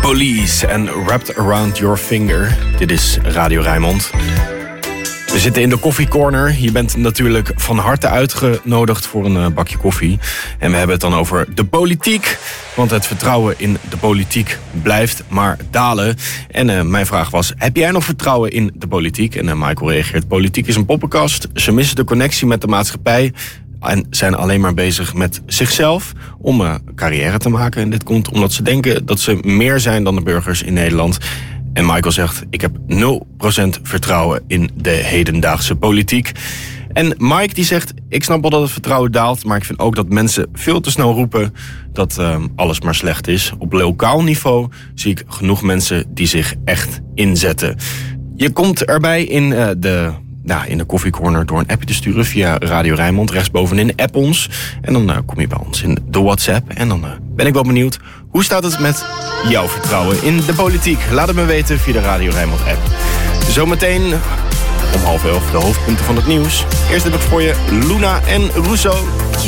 Police en Wrapped Around Your Finger. Dit is Radio Rijnmond. We zitten in de koffiecorner. Je bent natuurlijk van harte uitgenodigd voor een bakje koffie. En we hebben het dan over de politiek. Want het vertrouwen in de politiek blijft maar dalen. En mijn vraag was, heb jij nog vertrouwen in de politiek? En Michael reageert, politiek is een poppenkast. Ze missen de connectie met de maatschappij. En zijn alleen maar bezig met zichzelf om carrière te maken. En dit komt omdat ze denken dat ze meer zijn dan de burgers in Nederland. En Michael zegt, ik heb 0% vertrouwen in de hedendaagse politiek. En Mike die zegt, ik snap wel dat het vertrouwen daalt, maar ik vind ook dat mensen veel te snel roepen dat alles maar slecht is. Op lokaal niveau zie ik genoeg mensen die zich echt inzetten. Je komt erbij in de koffiecorner door een appje te sturen via Radio Rijnmond. Rechtsbovenin app ons. En dan kom je bij ons in de WhatsApp. En dan ben ik wel benieuwd, hoe staat het met jouw vertrouwen in de politiek? Laat het me weten via de Radio Rijnmond app. Zometeen om 10:30 de hoofdpunten van het nieuws. Eerst heb ik voor je Luna en Russo.